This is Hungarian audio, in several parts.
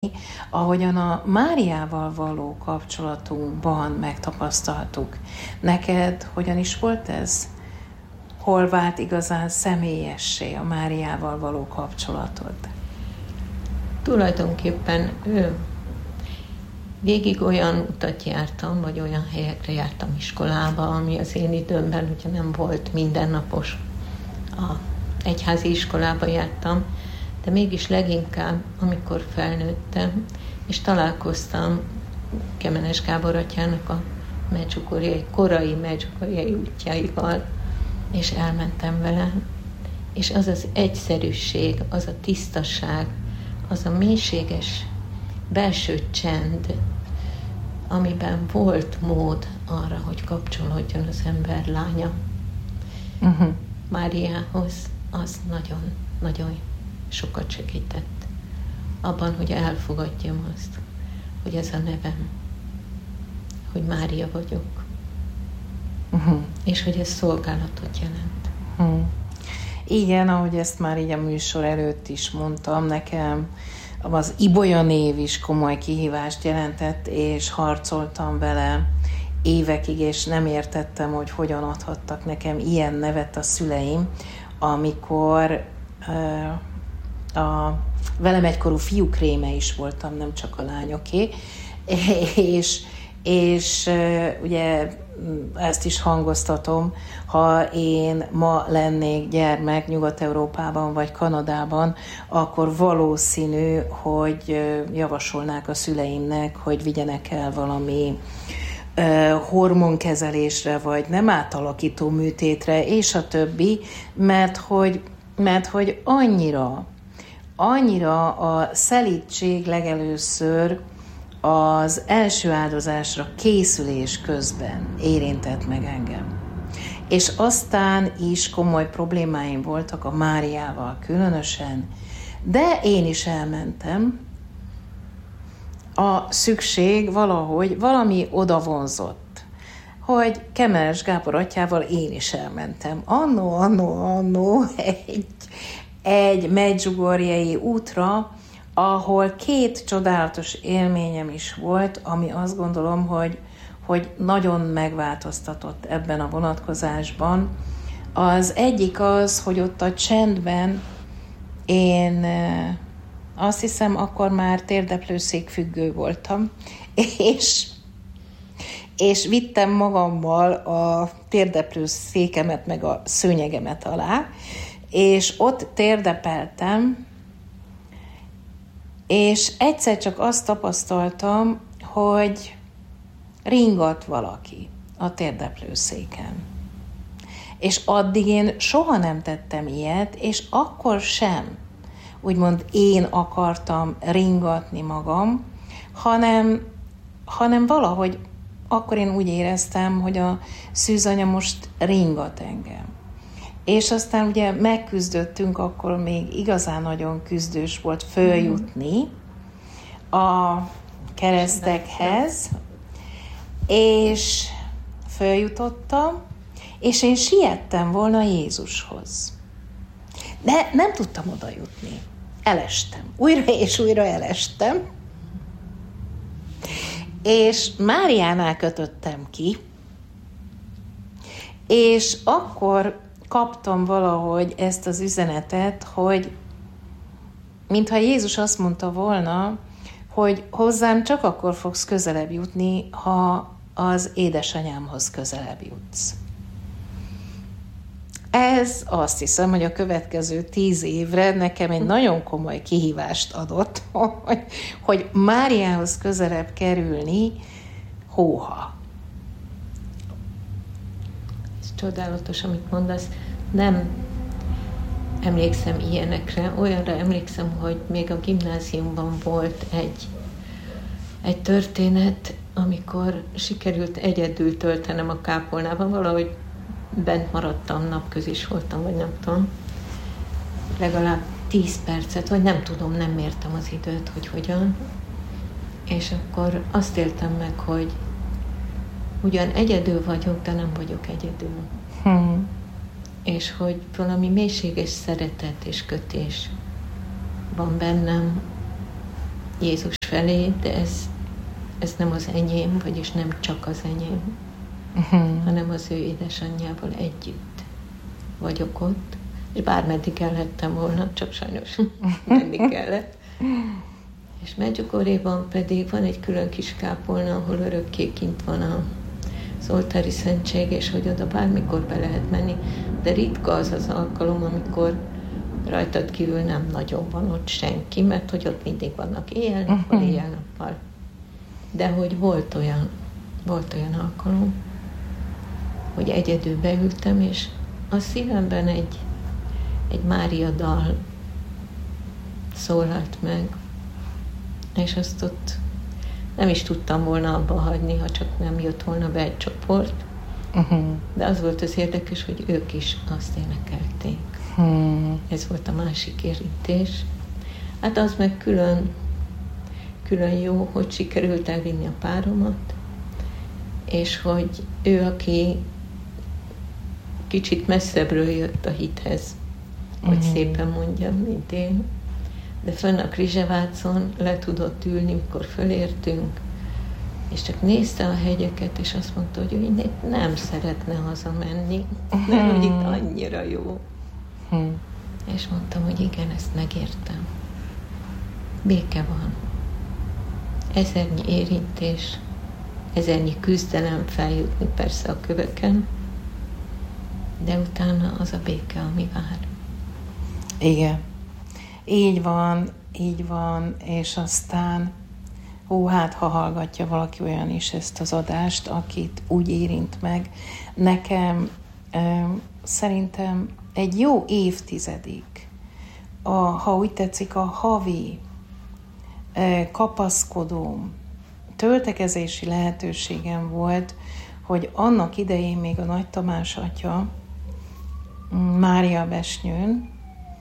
ahogyan a Máriával való kapcsolatunkban megtapasztaltuk. Neked hogyan is volt ez? Hol vált igazán személyessé a Máriával való kapcsolatod? Tulajdonképpen végig olyan utat jártam, vagy olyan helyekre jártam iskolába, ami az én időmben ugye nem volt mindennapos. A egyházi iskolába jártam, de mégis leginkább, amikor felnőttem, és találkoztam Kemenes Gábor atyának a korai medjugorjei útjaival, és elmentem vele, és az az egyszerűség, az a tisztaság, az a mélységes belső csend, amiben volt mód arra, hogy kapcsolódjon az ember lánya Máriához, az nagyon sokat segített abban, hogy elfogadjam azt, hogy ez a nevem, hogy Mária vagyok, és hogy ez szolgálatot jelent. Igen, ahogy ezt már így a műsor előtt is mondtam, nekem az Ibolya név is komoly kihívást jelentett, és harcoltam vele évekig, és nem értettem, hogy hogyan adhattak nekem ilyen nevet a szüleim, amikor a velem egykorú fiúk réme is voltam, nem csak a lányoké, és ugye ezt is hangoztatom, ha én ma lennék gyermek Nyugat-Európában vagy Kanadában, akkor valószínű, hogy javasolnák a szüleimnek, hogy vigyenek el valami hormonkezelésre, vagy nem átalakító műtétre, és a többi, mert hogy annyira a szelídség legelőször az első áldozásra készülés közben érintett meg engem. És aztán is komoly problémáim voltak a Máriával különösen, de én is elmentem. A szükség valami odavonzott, hogy Kemenes Gábor atyával én is elmentem. Annó egy medjugorjei útra, ahol 2 csodálatos élményem is volt, ami azt gondolom, hogy nagyon megváltoztatott ebben a vonatkozásban. Az egyik az, hogy ott a csendben én azt hiszem, akkor már térdeplőszékfüggő voltam, és vittem magammal a térdeplőszékemet meg a szőnyegemet alá, és ott térdepeltem, és egyszer csak azt tapasztaltam, hogy ringat valaki a térdeplőszéken. És addig én soha nem tettem ilyet, és akkor sem, úgymond én akartam ringatni magam, hanem valahogy akkor én úgy éreztem, hogy a szűzanya most ringat engem. És aztán ugye megküzdöttünk, akkor még igazán nagyon küzdős volt följutni a keresztekhez, és följutottam, és én siettem volna Jézushoz. De nem tudtam oda jutni. Elestem. Újra és újra elestem. És Máriánál kötöttem ki, és akkor kaptam valahogy ezt az üzenetet, hogy mintha Jézus azt mondta volna, hogy hozzám csak akkor fogsz közelebb jutni, ha az édesanyámhoz közelebb jutsz. Ez azt hiszem, hogy a következő 10 évre nekem egy nagyon komoly kihívást adott, hogy Máriához közelebb kerülni, hóha. Ez csodálatos, amit mondasz. Nem emlékszem ilyenekre. Olyanra emlékszem, hogy még a gimnáziumban volt egy történet, amikor sikerült egyedül töltenem a kápolnában, valahogy bent maradtam, napközis voltam, vagy nem tudom, legalább 10 percet, vagy nem tudom, nem mértem az időt, hogy hogyan. És akkor azt éltem meg, hogy ugyan egyedül vagyok, de nem vagyok egyedül. És hogy valami mélységes szeretet és kötés van bennem, Jézus felé, de ez nem az enyém, vagyis nem csak az enyém, hanem az ő édesanyjával együtt vagyok ott, és bármeddig elhettem volna, csak sajnos menni kellett. És Medjugorjéban pedig van egy külön kis kápolna, ahol örökké kint van az oltári szentség, és hogy oda bármikor be lehet menni, de ritka az az alkalom, amikor rajtad kívül nem nagyon van ott senki, mert hogy ott mindig vannak éjjel-nappal. De hogy volt olyan alkalom, hogy egyedül beültem, és a szívemben egy Mária dal szólalt meg, és azt ott nem is tudtam volna abba hagyni, ha csak nem jött volna be egy csoport. De az volt az érdekes, hogy ők is azt énekelték. Ez volt a másik érintés. Hát az meg külön jó, hogy sikerült elvinni a páromat, és hogy ő, aki kicsit messzebbről jött a hithez, hogy szépen mondjam, mint én, de fönn a Krizsevácon le tudott ülni, mikor fölértünk, és csak nézte a hegyeket, és azt mondta, hogy ő nem szeretne hazamenni, mert hogy itt annyira jó. És mondtam, hogy igen, ezt megértem. Béke van. Ezernyi érintés, ezernyi küzdelem feljutni persze a köveken, de utána az a béke, ami vár. Igen. Így van, és aztán hát ha hallgatja valaki olyan is ezt az adást, akit úgy érint meg. Nekem szerintem egy jó évtizedig, ha úgy tetszik, a havi kapaszkodó töltekezési lehetőségem volt, hogy annak idején még a Nagy Tamás atya Máriabesnyőn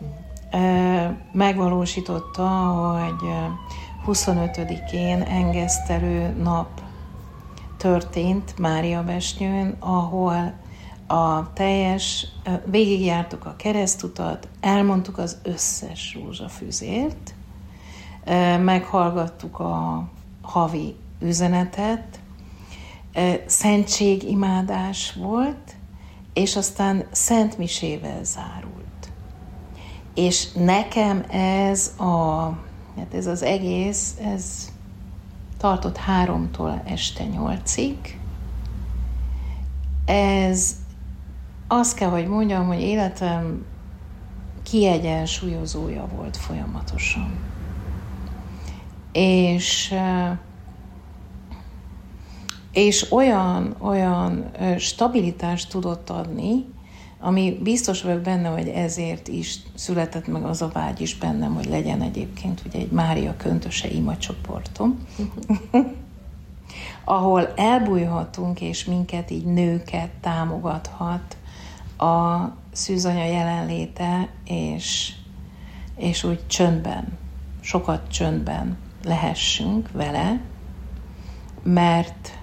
megvalósította, hogy 25-én engesztelő nap történt Máriabesnyőn, ahol végigjártuk a keresztutat, elmondtuk az összes rózsafüzért, meghallgattuk a havi üzenetet, szentségimádás volt, és aztán szentmisével zárult. És nekem ez az egész, ez tartott 3-tól este 8-ig. Ez azt kell, hogy mondjam, hogy életem kiegyensúlyozója volt folyamatosan. És olyan stabilitást tudott adni, ami biztos vagyok benne, hogy ezért is született meg az a vágy is bennem, hogy legyen egyébként ugye egy Mária Köntöse imacsoportom, ahol elbújhatunk, és minket így nőket támogathat a szűzanya jelenléte, és úgy csöndben, sokat csöndben lehessünk vele, mert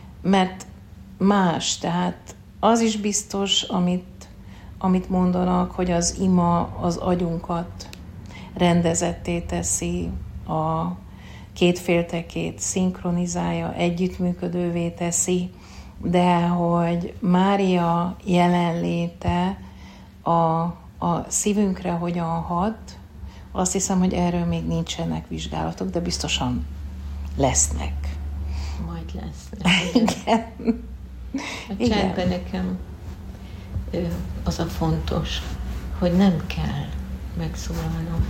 más, tehát az is biztos, amit mondanak, hogy az ima az agyunkat rendezetté teszi, a két féltekét szinkronizálja, együttműködővé teszi, de hogy Mária jelenléte a szívünkre hogyan hat, azt hiszem, hogy erről még nincsenek vizsgálatok, de biztosan lesznek. Majd lesznek. Igen. A csendben nekem az a fontos, hogy nem kell megszólalnom,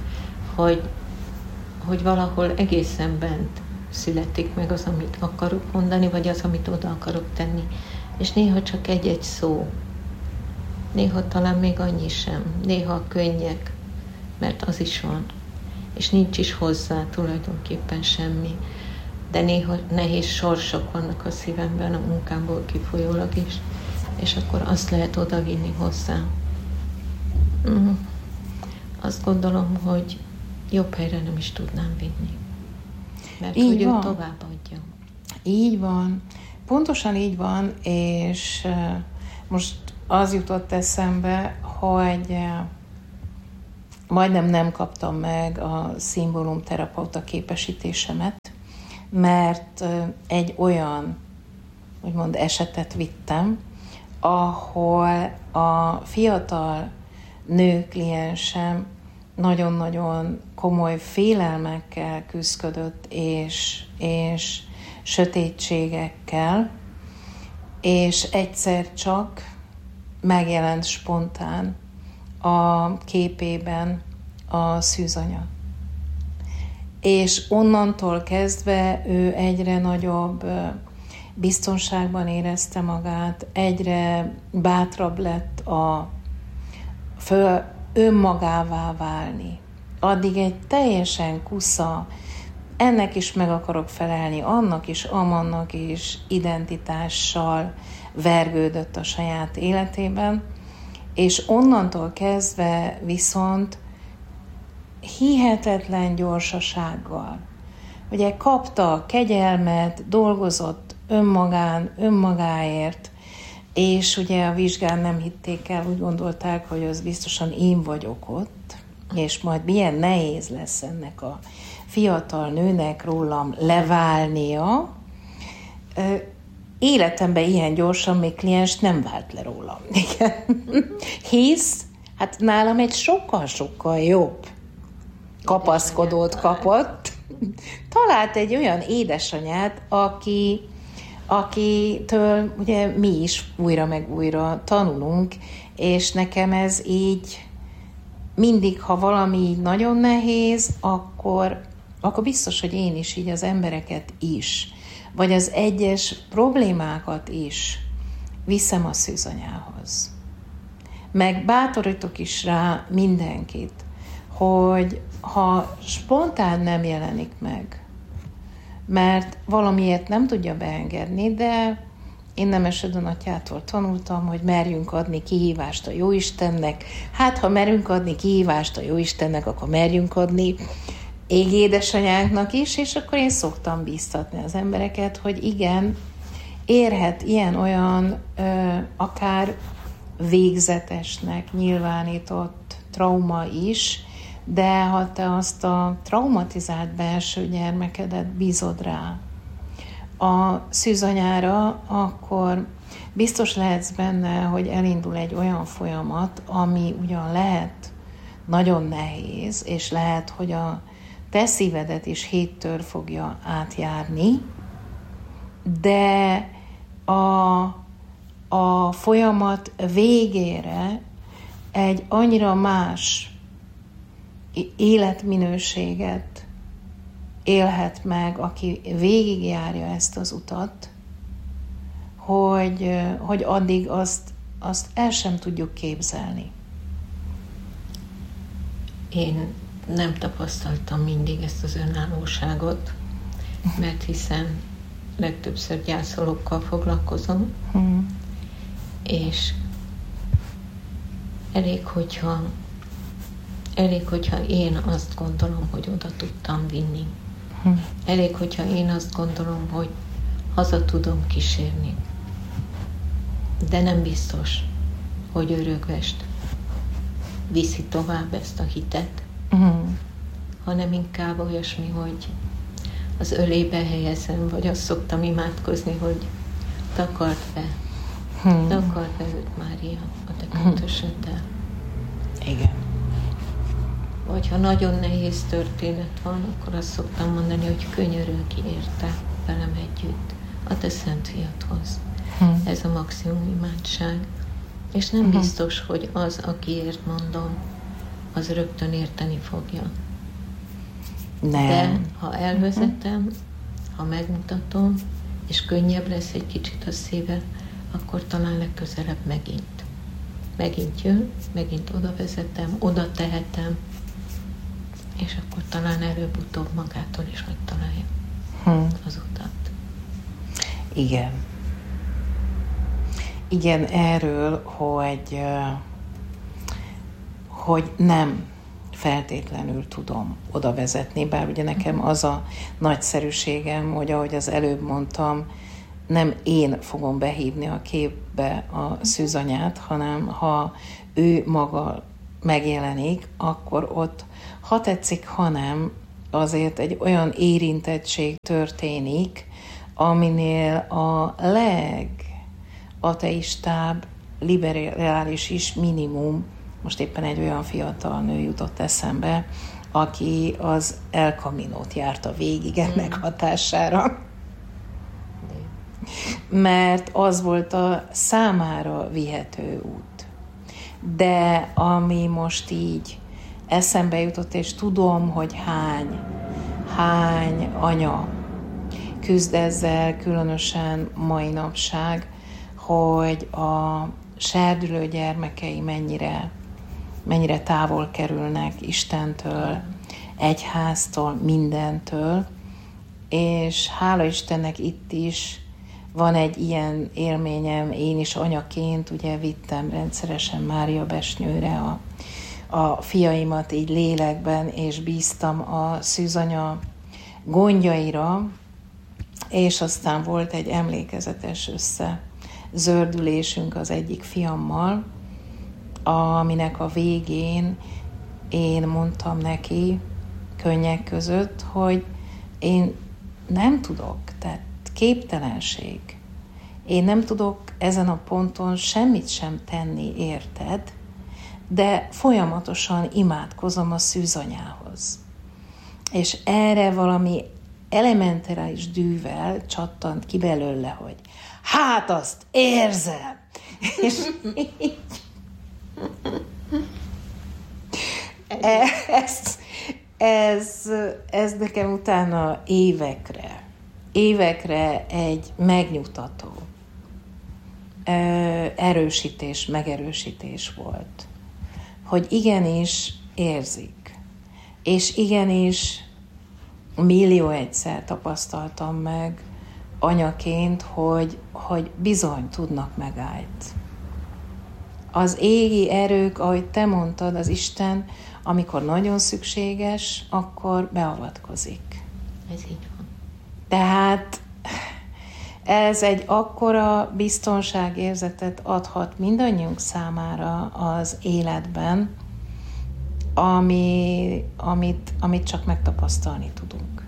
hogy valahol egészen bent születik meg az, amit akarok mondani, vagy az, amit oda akarok tenni. És néha csak egy-egy szó. Néha talán még annyi sem. Néha a könnyek, mert az is van. És nincs is hozzá tulajdonképpen semmi. De néha nehéz sorsok vannak a szívemben, a munkámból kifolyólag is. És akkor azt lehet odavinni hozzá. Azt gondolom, hogy jobb helyre nem is tudnám vinni. Mert így hogy van. Ő továbbadja. Így van. Pontosan így van, és most az jutott eszembe, hogy majdnem nem kaptam meg a szimbólumterapeuta képesítésemet, mert egy olyan, úgymond esetet vittem, ahol a fiatal nő kliensem nagyon-nagyon komoly félelmekkel küzdött, és sötétségekkel, és egyszer csak megjelent spontán a képében a szűzanya. És onnantól kezdve ő egyre nagyobb biztonságban érezte magát, egyre bátrabb lett önmagává válni. Addig egy teljesen kusza, ennek is meg akarok felelni, annak is, amannak is identitással vergődött a saját életében, és onnantól kezdve viszont hihetetlen gyorsasággal. Ugye kapta a kegyelmet, dolgozott önmagáért, és ugye a vizsgán nem hitték el, úgy gondolták, hogy az biztosan én vagyok ott, és majd milyen nehéz lesz ennek a fiatal nőnek rólam leválnia. Életemben ilyen gyorsan még kliens nem vált le rólam. Igen. Hisz, hát nálam egy sokkal-sokkal jobb kapaszkodót kapott. Talált egy olyan édesanyát, akitől ugye mi is újra meg újra tanulunk, és nekem ez így mindig, ha valami így nagyon nehéz, akkor biztos, hogy én is így az embereket is, vagy az egyes problémákat is viszem a szűzanyához. Meg bátorítok is rá mindenkit, hogy ha spontán nem jelenik meg, mert valamiért nem tudja beengedni, de én Nemeseden atyától tanultam, hogy merjünk adni kihívást a Jóistennek. Hát, ha merünk adni kihívást a Jóistennek, akkor merjünk adni égi édesanyánknak is, és akkor én szoktam bíztatni az embereket, hogy igen, érhet ilyen-olyan akár végzetesnek nyilvánított trauma is, de ha te azt a traumatizált belső gyermekedet bízod rá a szűzanyára, akkor biztos lehetsz benne, hogy elindul egy olyan folyamat, ami ugyan lehet nagyon nehéz, és lehet, hogy a te szívedet is héttől fogja átjárni, de a folyamat végére egy annyira más életminőséget élhet meg, aki végigjárja ezt az utat, hogy addig azt el sem tudjuk képzelni. Én nem tapasztaltam mindig ezt az önállóságot, mert hiszen legtöbbször gyászolókkal foglalkozom, és elég, hogyha én azt gondolom, hogy oda tudtam vinni. Elég, hogyha én azt gondolom, hogy haza tudom kísérni. De nem biztos, hogy örökvest viszi tovább ezt a hitet, hanem inkább olyasmi, hogy az ölébe helyezem, vagy azt szoktam imádkozni, hogy takard be őt, Mária, a te köntösöddel. Igen. Vagy ha nagyon nehéz történet van, akkor azt szoktam mondani, hogy könyörülj ki érte velem együtt a te szent fiadhoz. Ez a maximum imádság. És nem biztos, hogy az, akiért mondom, az rögtön érteni fogja. Nem. De ha elvezetem, ha megmutatom, és könnyebb lesz egy kicsit a szíve, akkor talán legközelebb megint jön, megint oda vezetem, oda tehetem, és akkor talán előbb-utóbb magától is megtalálja az utat. Igen. Igen, erről, hogy nem feltétlenül tudom oda vezetni, bár ugye nekem az a nagyszerűségem, hogy ahogy az előbb mondtam, nem én fogom behívni a képbe a szűzanyát, hanem ha ő maga megjelenik, akkor ott, ha tetszik, ha nem, azért egy olyan érintettség történik, aminél a legateistább, liberális is minimum, most éppen egy olyan fiatal nő jutott eszembe, aki az El Caminót járta végig ennek hatására. Mert az volt a számára vihető út. De ami most így eszembe jutott, és tudom, hogy hány anya küzd ezzel, különösen mai napság, hogy a serdülő gyermekei mennyire távol kerülnek Istentől, egyháztól, mindentől, és hála Istennek itt is van egy ilyen élményem. Én is anyaként ugye vittem rendszeresen Mária Besnyőre a fiaimat így lélekben, és bíztam a szűzanya gondjaira, és aztán volt egy emlékezetes összezördülésünk az egyik fiammal, aminek a végén én mondtam neki könnyek között, hogy én nem tudok, tehát képtelenség. Én nem tudok ezen a ponton semmit sem tenni, érted? De folyamatosan imádkozom a szűzanyához. És erre valami elementáris dűvel csattant ki belőle, hogy hát azt érzem! És így ez nekem utána évekre egy megnyugtató erősítés, megerősítés volt, hogy igenis érzik, és igenis millió egyszer tapasztaltam meg anyaként, hogy bizony tudnak megállt. Az égi erők, ahogy te mondtad, az Isten, amikor nagyon szükséges, akkor beavatkozik. Ez így van. Tehát ez egy akkora biztonságérzetet adhat mindannyiunk számára az életben, amit csak megtapasztalni tudunk.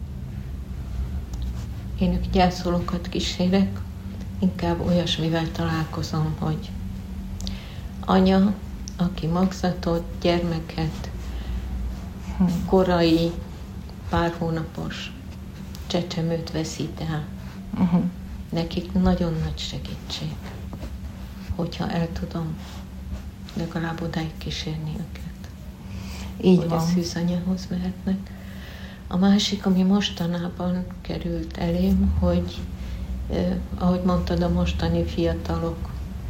Én gyászolókat kísérek, inkább olyasmivel találkozom, hogy anya, aki magzatot, gyermeket, korai, pár hónapos csecsemőt veszít el. Nekik nagyon nagy segítség, hogyha el tudom legalább odáig kísérni őket. Így hogy van. a szűzanyához mehetnek. A másik, ami mostanában került elém, hogy ahogy mondtad, a mostani fiatalok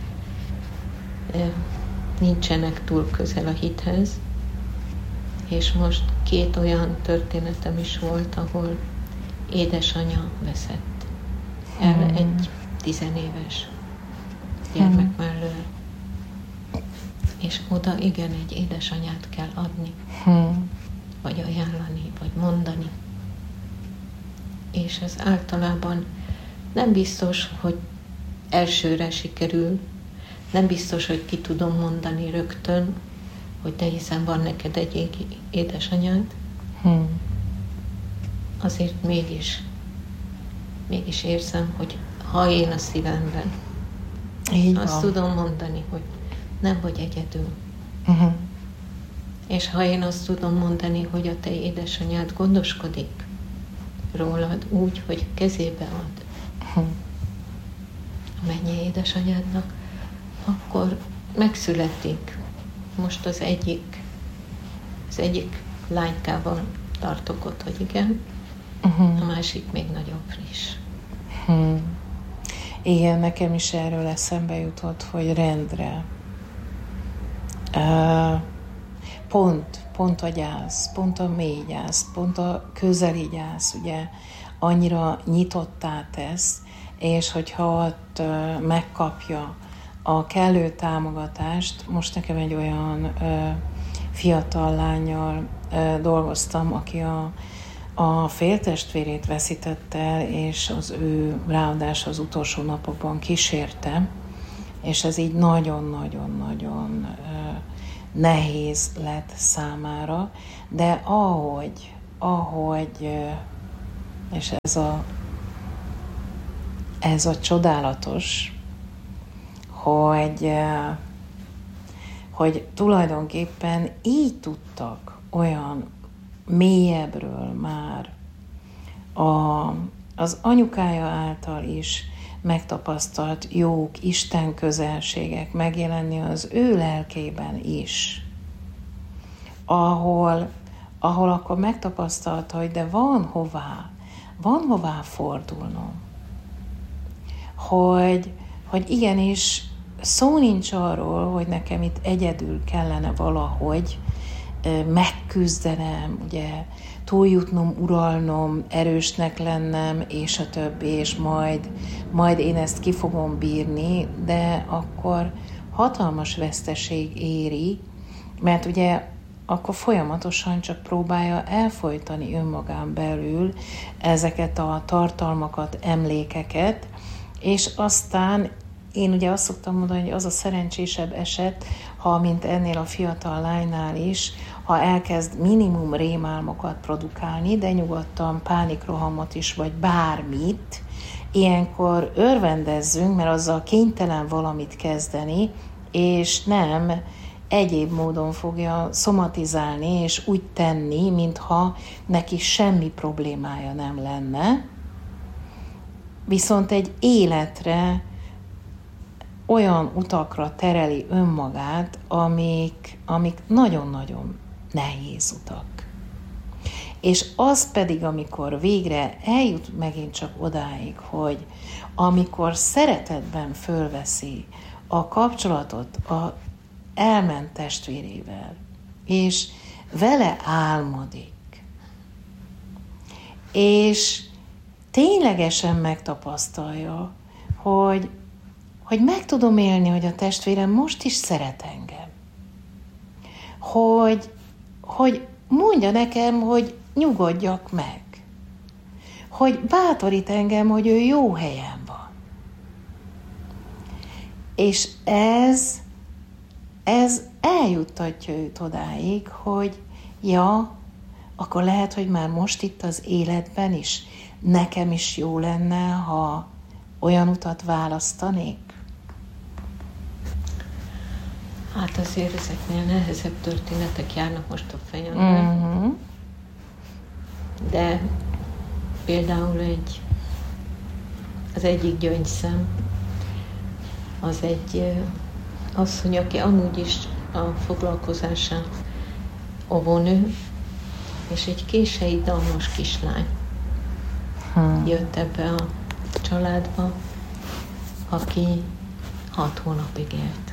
nincsenek túl közel a hithez, és most 2 olyan történetem is volt, ahol édesanya veszett el egy 10 éves gyermek mellől. És oda igen, egy édesanyát kell adni, vagy ajánlani, vagy mondani. És ez általában nem biztos, hogy elsőre sikerül, nem biztos, hogy ki tudom mondani rögtön, hogy de hiszen van neked egy édesanyád. Azért mégis érzem, hogy ha én a szívemben Így azt van. tudom mondani, hogy nem vagy egyedül. És ha én azt tudom mondani, hogy a te édesanyád gondoskodik rólad úgy, hogy kezébe ad a mennyi édesanyádnak, akkor megszületik. Most az egyik lánykával tartok ott, hogy igen, a másik még nagyon friss. Igen, nekem is erről eszembe jutott, hogy rendre. Pont a gyász, pont a mély gyász, pont a közeli gyász, ugye annyira nyitottá tesz, és hogyha ott megkapja a kellő támogatást, most nekem egy olyan fiatal lánnyal dolgoztam, aki a féltestvérét veszítette el, és az ő ráadásul az utolsó napokban kísérte, és ez így nagyon-nagyon-nagyon nehéz lett számára, de ahogy és ez a csodálatos, hogy tulajdonképpen így tudtak olyan mélyebbről már az anyukája által is megtapasztalt jók, Isten közelségek megjelenni az ő lelkében is, ahol akkor megtapasztalta, hogy de van hová fordulnom. Hogy igenis szó nincs arról, hogy nekem itt egyedül kellene valahogy megküzdenem, ugye, túljutnom, uralnom, erősnek lennem, és a többi, és majd én ezt ki fogom bírni, de akkor hatalmas veszteség éri, mert ugye akkor folyamatosan csak próbálja elfojtani önmagán belül ezeket a tartalmakat, emlékeket, és aztán én ugye azt szoktam mondani, hogy az a szerencsésebb eset, ha mint ennél a fiatal lánynál is, ha elkezd minimum rémálmokat produkálni, de nyugodtan pánikrohamot is, vagy bármit, ilyenkor örvendezzünk, mert azzal kénytelen valamit kezdeni, és nem egyéb módon fogja szomatizálni, és úgy tenni, mintha neki semmi problémája nem lenne. Viszont egy életre olyan utakra tereli önmagát, amik nagyon-nagyon nehéz utak. És az pedig, amikor végre eljut megint csak odáig, hogy amikor szeretetben fölveszi a kapcsolatot a elment testvérével, és vele álmodik, és ténylegesen megtapasztalja, hogy meg tudom élni, hogy a testvérem most is szeret engem. Hogy mondja nekem, hogy nyugodjak meg. Hogy bátorít engem, hogy ő jó helyen van. És ez eljuttatja őt odáig, hogy ja, akkor lehet, hogy már most itt az életben is nekem is jó lenne, ha olyan utat választanék. Hát azért ezeknél nehezebb történetek járnak most a fejemben. Uh-huh. De például az egyik gyöngyszem, az egy asszony, aki amúgy is a foglalkozásán óvónő, és egy kései dalmos kislány jött ebbe a családba, aki 6 hónapig élt.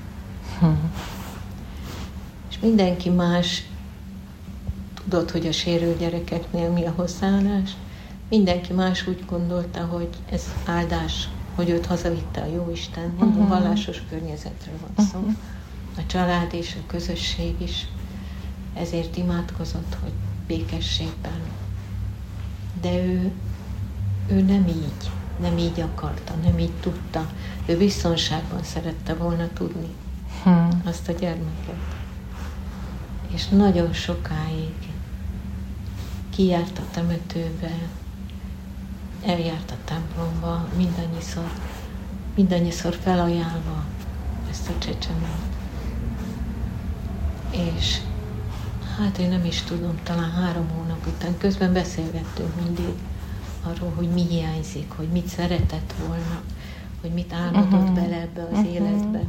És mindenki más tudott, hogy a sérült gyerekeknél mi a hozzáállás. Mindenki más úgy gondolta, hogy ez áldás, hogy őt hazavitte a Jóisten. Mondom, vallásos környezetről van szó. A család és a közösség is ezért imádkozott, hogy békességben. De ő nem így akarta, nem így tudta. Ő biztonságban szerette volna tudni azt a gyermeket. És nagyon sokáig kijárt a temetőbe, eljárt a templomba, mindannyiszor felajánlva ezt a csecsemőt. És hát én nem is tudom, talán 3 hónap után közben beszélgettünk mindig arról, hogy mi hiányzik, hogy mit szeretett volna, hogy mit álmodott bele ebbe az életbe.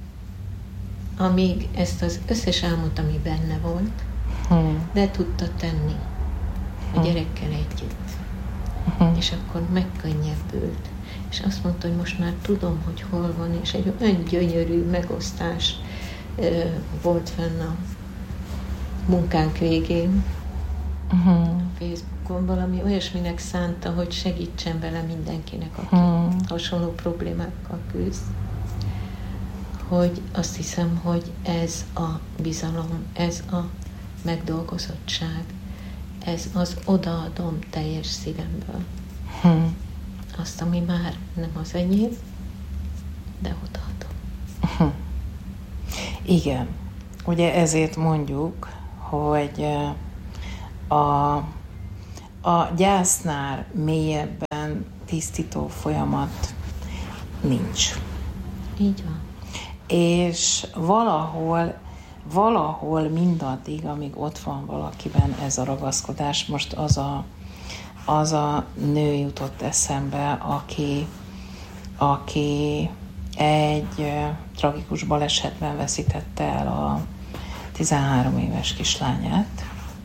Amíg ezt az összes álmot, ami benne volt, de tudta tenni a gyerekkel együtt. És akkor megkönnyebbült. És azt mondta, hogy most már tudom, hogy hol van, és egy olyan gyönyörű megosztás volt fenn a munkánk végén. Facebookon valami olyasminek szánta, hogy segítsen vele mindenkinek, aki hasonló problémákkal küzd. Hogy azt hiszem, hogy ez a bizalom, ez a megdolgozottság, ez az odaadom teljes szívemből. Azt, ami már nem az enyém, de odaadom. Igen. ugye ezért mondjuk, hogy a gyásznál mélyebben tisztító folyamat nincs. Így van. És valahol mindaddig, amíg ott van valakiben ez a ragaszkodás, most az a nő jutott eszembe, aki egy tragikus balesetben veszítette el a 13 éves kislányát,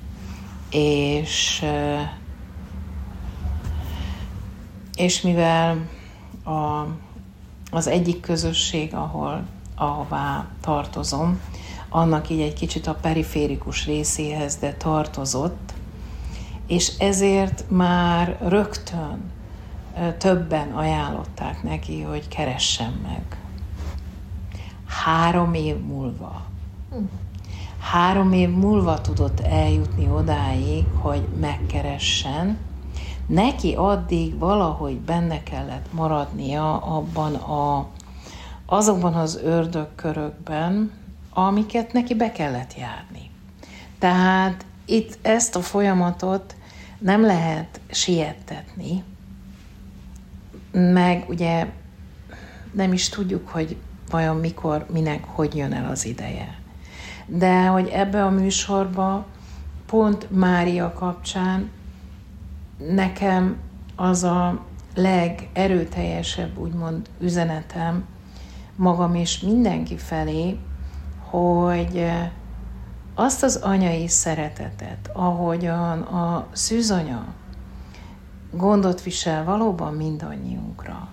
és mivel az egyik közösség, ahová tartozom, annak így egy kicsit a periférikus részéhez, de tartozott, és ezért már rögtön többen ajánlották neki, hogy keressen meg. 3 év múlva. 3 év múlva tudott eljutni odáig, hogy megkeressen. Neki addig valahogy benne kellett maradnia azokban az ördögkörökben, amiket neki be kellett járni. Tehát itt ezt a folyamatot nem lehet siettetni, meg ugye nem is tudjuk, hogy vajon mikor, minek, hogy jön el az ideje. De hogy ebbe a műsorba pont Mária kapcsán nekem az a legerőteljesebb, úgymond üzenetem magam és mindenki felé, hogy azt az anyai szeretetet, ahogyan a szűzanya gondot visel valóban mindannyiunkra,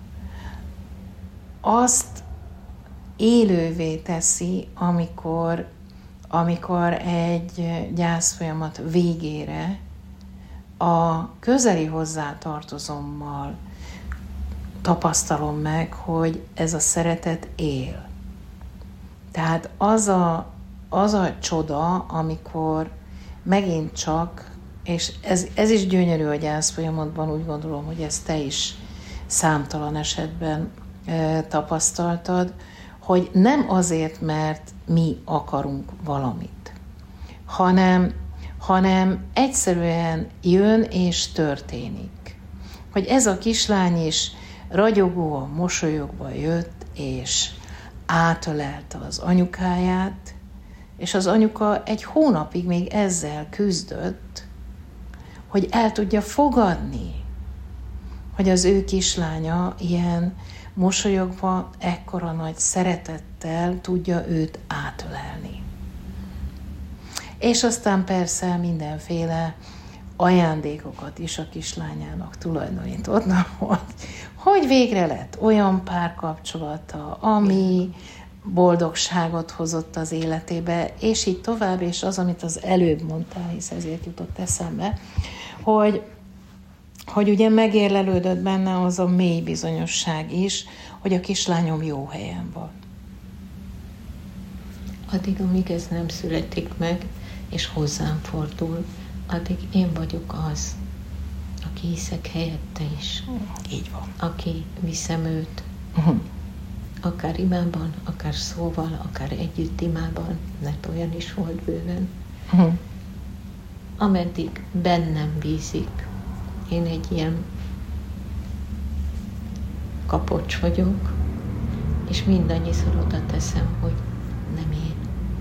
azt élővé teszi, amikor egy gyászfolyamat végére a közeli hozzátartozommal tapasztalom meg, hogy ez a szeretet él. Tehát az a csoda, amikor megint csak, és ez is gyönyörű a gyászfolyamatban, úgy gondolom, hogy ezt te is számtalan esetben tapasztaltad, hogy nem azért, mert mi akarunk valamit, hanem egyszerűen jön és történik. Hogy ez a kislány is ragyogóan, mosolyogva jött, és átölelte az anyukáját, és az anyuka egy hónapig még ezzel küzdött, hogy el tudja fogadni, hogy az ő kislánya ilyen mosolyogva, ekkora nagy szeretettel tudja őt átölelni. És aztán persze mindenféle ajándékokat is a kislányának tulajdonított, hogy végre lett olyan párkapcsolata, ami boldogságot hozott az életébe, és így tovább, és az, amit az előbb mondtál, hisz ezért jutott eszembe, hogy ugye megérlelődött benne az a mély bizonyosság is, hogy a kislányom jó helyen van. Addig, amíg ez nem születik meg, és hozzám fordul, addig én vagyok az, aki hiszek helyette is. Így van. Aki viszem őt. Akár imában, akár szóval, akár együtt imában, mert olyan is volt bőven. Ameddig bennem bízik. Én egy ilyen kapocs vagyok, és mindannyiszor oda teszem, hogy nem én.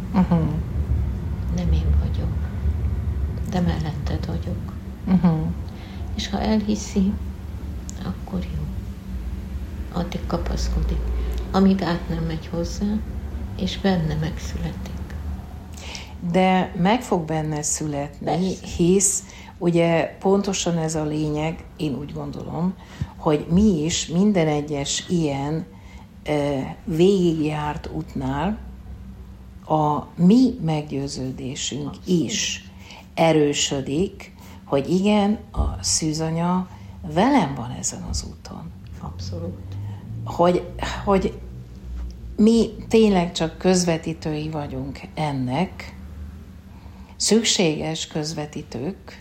Nem én vagyok, de melletted vagyok. És ha elhiszi, akkor jó. Addig kapaszkodik, amíg át nem megy hozzá, és benne megszületik. De meg fog benne születni, persze. Hisz ugye pontosan ez a lényeg, én úgy gondolom, hogy mi is minden egyes ilyen végigjárt útnál a mi meggyőződésünk is erősödik, hogy igen, a szűzanya velem van ezen az úton. Abszolút. Hogy mi tényleg csak közvetítői vagyunk ennek, szükséges közvetítők,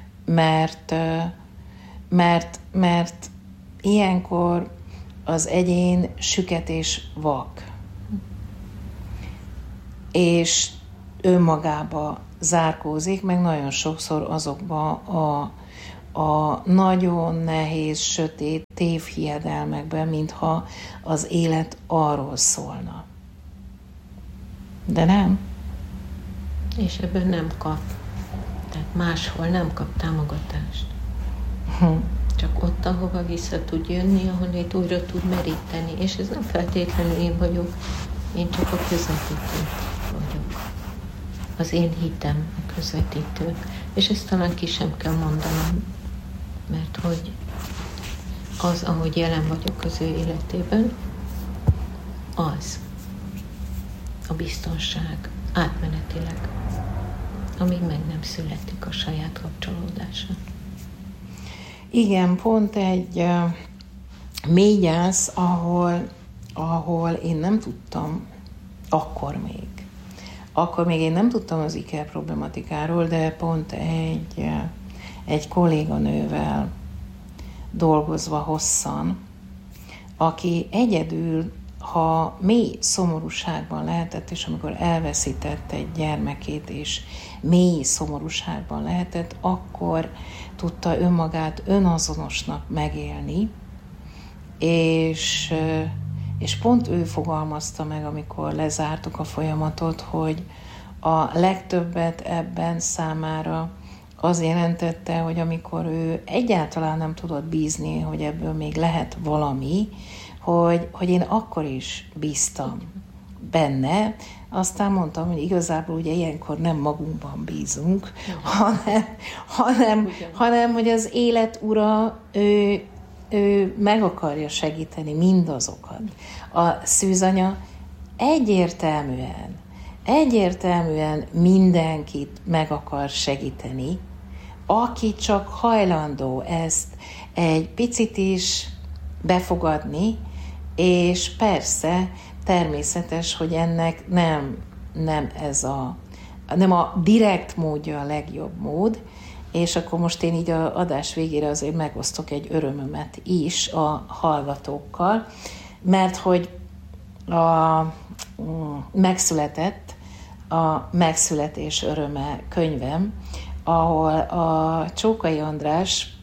mert ilyenkor az egyén süket és vak. És önmagába zárkózik, meg nagyon sokszor azokba a nagyon nehéz, sötét tévhiedelmekben, mintha az élet arról szólna. De nem. És ebből nem kap. Tehát máshol nem kap támogatást. Csak ott, ahova vissza tud jönni, ahonnét újra tud meríteni. És ez nem feltétlenül én vagyok, én csak a közvetítő vagyok. Az én hitem a közvetítő. És ezt talán ki sem kell mondanom, mert hogy az, ahogy jelen vagyok az ő életében, az a biztonság átmenetileg, amíg meg nem születik a saját kapcsolódása. Igen, pont egy mély gyász, ahol én nem tudtam, akkor még én nem tudtam az iker problematikáról, de pont egy kolléganővel dolgozva hosszan, aki egyedül, ha mély szomorúságban lehetett, és amikor elveszített egy gyermekét, és mély szomorúságban lehetett, akkor tudta önmagát önazonosnak megélni, és pont ő fogalmazta meg, amikor lezártuk a folyamatot, hogy a legtöbbet ebben számára az jelentette, hogy amikor ő egyáltalán nem tudott bízni, hogy ebből még lehet valami, hogy én akkor is bíztam benne, aztán mondtam, hogy igazából ugye ilyenkor nem magunkban bízunk, hanem hogy az élet ura, ő meg akarja segíteni mindazokat. A szűzanya egyértelműen mindenkit meg akar segíteni, aki csak hajlandó ezt egy picit is befogadni, és persze természetes, hogy ennek nem a direkt módja a legjobb mód, és akkor most én így az adás végére azért megosztok egy örömömet is a hallgatókkal, mert hogy megszületett a Megszületés öröme könyvem, ahol a Csókai András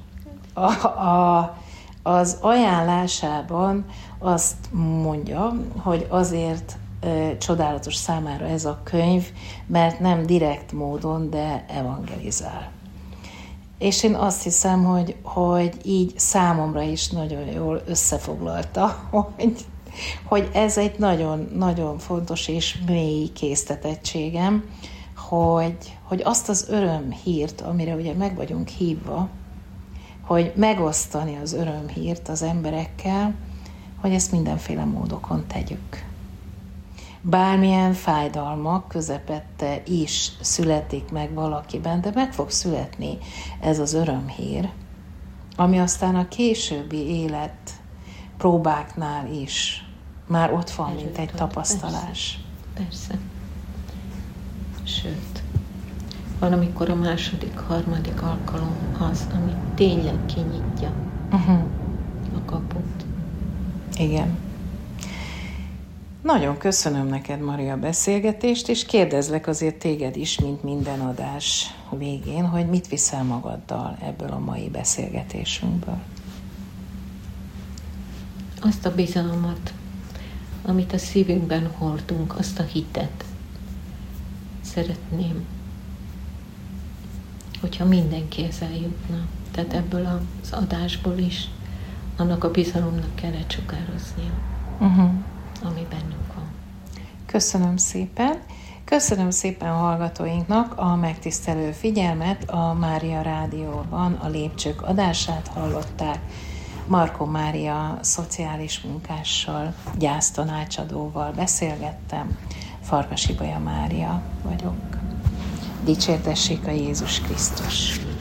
az ajánlásában azt mondja, hogy azért csodálatos számára ez a könyv, mert nem direkt módon, de evangelizál. És én azt hiszem, hogy így számomra is nagyon jól összefoglalta, hogy ez egy nagyon, nagyon fontos és mély késztetettségem, hogy azt az örömhírt, amire ugye meg vagyunk hívva, hogy megosztani az örömhírt az emberekkel, hogy ezt mindenféle módokon tegyük. Bármilyen fájdalmak közepette is születik meg valakiben, de meg fog születni ez az örömhír, ami aztán a későbbi élet próbáknál is már ott van, mint egy tapasztalás. Persze. Sőt, van, amikor a második, harmadik alkalom az, ami tényleg kinyitja a kaput. Igen. Nagyon köszönöm neked, Maria, a beszélgetést, és kérdezlek azért téged is, mint minden adás végén, hogy mit viszel magaddal ebből a mai beszélgetésünkből. Azt a bizalmat, amit a szívünkben hordunk, azt a hitet. Szeretném, hogyha mindenkihez eljutna. Tehát ebből az adásból is annak a bizalomnak kell lecsukároznia, ami bennünk van. Köszönöm szépen. Köszönöm szépen a hallgatóinknak a megtisztelő figyelmet. A Mária Rádióban a Lépcsők adását hallották. Markó Mária szociális munkással, gyásztanácsadóval beszélgettem. Farkas Ibolya Mária vagyok. Dicsértessék a Jézus Krisztus!